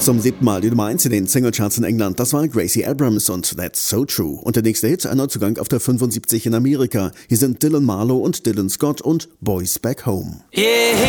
Zum 7. Mal die Nummer 1 in den Singlecharts in England, das war Gracie Abrams und That's So True. Und der nächste Hit, ein Neuzugang auf der 75 in Amerika. Hier sind Dylan Marlowe und Dylan Scott und Boys Back Home. Yeah.